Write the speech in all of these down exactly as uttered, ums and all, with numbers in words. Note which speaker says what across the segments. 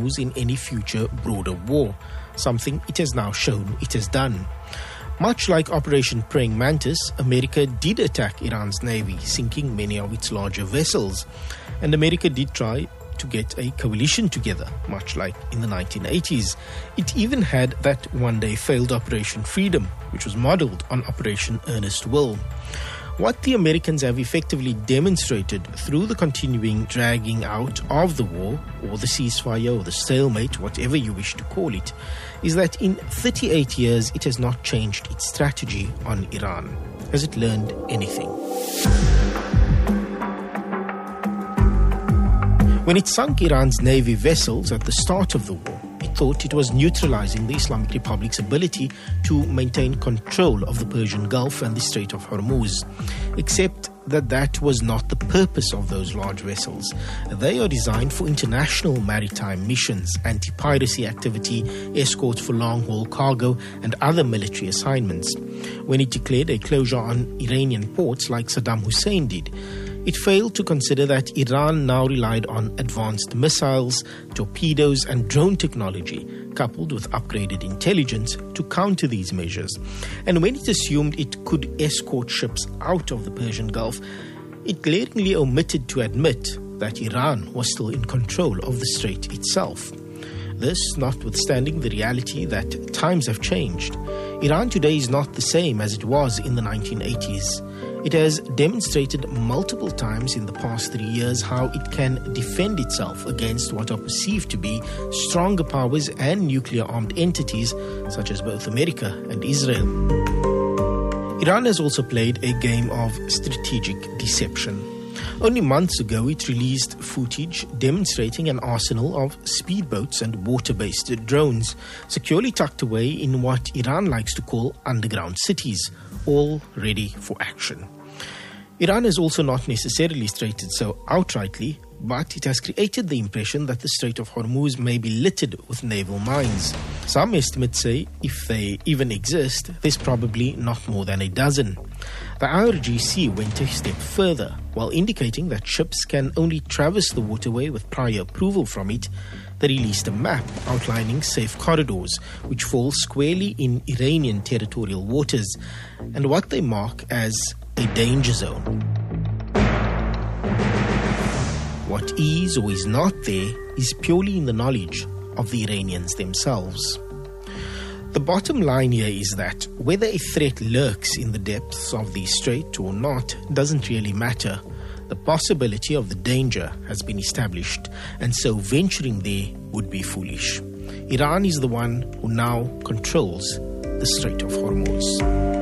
Speaker 1: Hormuz in any future broader war, something it has now shown it has done. Much like Operation Praying Mantis, America did attack Iran's navy, sinking many of its larger vessels. And America did try to get a coalition together, much like in the nineteen eighties. It even had that one-day failed Operation Freedom, which was modelled on Operation Earnest Will. What the Americans have effectively demonstrated through the continuing dragging out of the war, or the ceasefire, or the stalemate, whatever you wish to call it, is that in thirty-eight years it has not changed its strategy on Iran. Has it learned anything? When it sunk Iran's navy vessels at the start of the war, it thought it was neutralizing the Islamic Republic's ability to maintain control of the Persian Gulf and the Strait of Hormuz. Except that that was not the purpose of those large vessels. They are designed for international maritime missions, anti-piracy activity, escorts for long-haul cargo, and other military assignments. When it declared a closure on Iranian ports like Saddam Hussein did, it failed to consider that Iran now relied on advanced missiles, torpedoes, and drone technology, coupled with upgraded intelligence, to counter these measures. And when it assumed it could escort ships out of the Persian Gulf, it glaringly omitted to admit that Iran was still in control of the strait itself. This notwithstanding the reality that times have changed. Iran today is not the same as it was in the nineteen eighties. It has demonstrated multiple times in the past three years how it can defend itself against what are perceived to be stronger powers and nuclear-armed entities such as both America and Israel. Iran has also played a game of strategic deception. Only months ago, it released footage demonstrating an arsenal of speedboats and water-based drones securely tucked away in what Iran likes to call underground cities, all ready for action. Iran has also not necessarily stated so outrightly, but it has created the impression that the Strait of Hormuz may be littered with naval mines. Some estimates say if they even exist, there's probably not more than a dozen. The I R G C went a step further, while indicating that ships can only traverse the waterway with prior approval from it. They released a map outlining safe corridors, which fall squarely in Iranian territorial waters, and what they mark as a danger zone. What is or is not there is purely in the knowledge of the Iranians themselves. The bottom line here is that whether a threat lurks in the depths of the strait or not doesn't really matter. The possibility of the danger has been established, and so venturing there would be foolish. Iran is the one who now controls the Strait of Hormuz.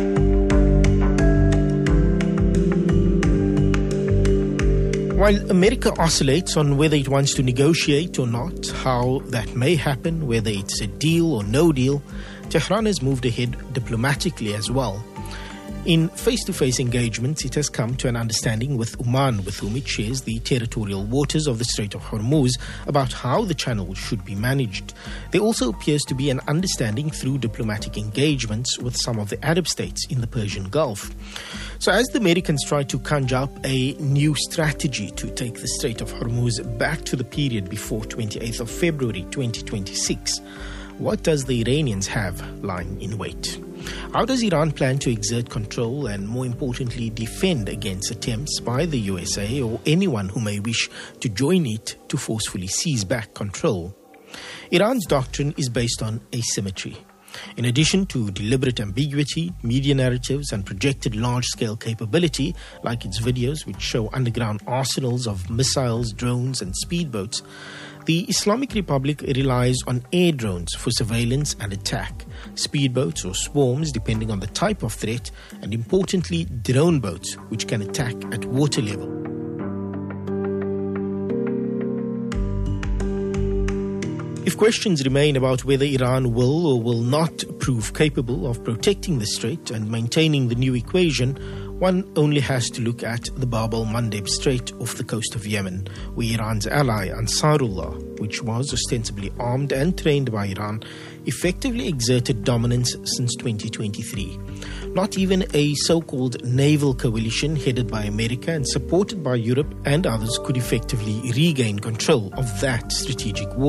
Speaker 1: While America oscillates on whether it wants to negotiate or not, how that may happen, whether it's a deal or no deal, Tehran has moved ahead diplomatically as well. In face-to-face engagements, it has come to an understanding with Oman, with whom it shares the territorial waters of the Strait of Hormuz, about how the channel should be managed. There also appears to be an understanding through diplomatic engagements with some of the Arab states in the Persian Gulf. So as the Americans try to conjure up a new strategy to take the Strait of Hormuz back to the period before twenty-eighth of February twenty twenty-six, what does the Iranians have lying in wait? How does Iran plan to exert control and, more importantly, defend against attempts by the U S A or anyone who may wish to join it to forcefully seize back control? Iran's doctrine is based on asymmetry. In addition to deliberate ambiguity, media narratives, and projected large-scale capability, like its videos which show underground arsenals of missiles, drones, and speedboats, the Islamic Republic relies on air drones for surveillance and attack, speedboats or swarms depending on the type of threat, and importantly, drone boats which can attack at water level. If questions remain about whether Iran will or will not prove capable of protecting the strait and maintaining the new equation, one only has to look at the Bab al-Mandeb Strait off the coast of Yemen, where Iran's ally Ansarullah, which was ostensibly armed and trained by Iran, effectively exerted dominance since twenty twenty-three. Not even a so-called naval coalition headed by America and supported by Europe and others could effectively regain control of that strategic water.